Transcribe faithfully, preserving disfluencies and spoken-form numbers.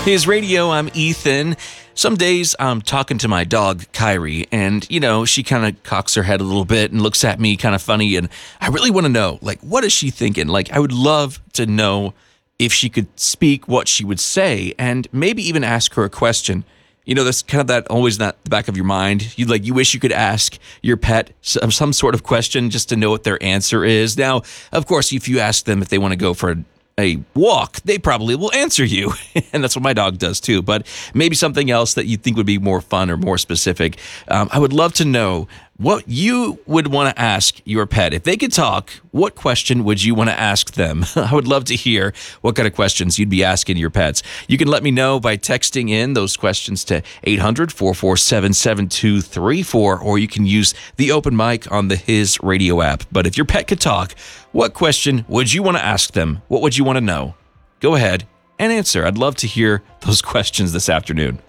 His Radio, I'm Ethan. Some days I'm talking to my dog, Kyrie, and, you know, she kind of cocks her head a little bit and looks at me kind of funny, and I really want to know, like, what is she thinking? Like, I would love to know if she could speak, what she would say, and maybe even ask her a question. You know, that's kind of that always not the back of your mind. You like you wish you could ask your pet some, some sort of question just to know what their answer is. Now, of course, if you ask them if they want to go for a a walk, they probably will answer you. And that's what my dog does too. But maybe something else that you think would be more fun or more specific. Um, I would love to know what you would want to ask your pet. If they could talk, what question would you want to ask them? I would love to hear what kind of questions you'd be asking your pets. You can let me know by texting in those questions to eight hundred, four four seven, seven two three four, or you can use the open mic on the His Radio app. But if your pet could talk, what question would you want to ask them? What would you want to know? Go ahead and answer. I'd love to hear those questions this afternoon.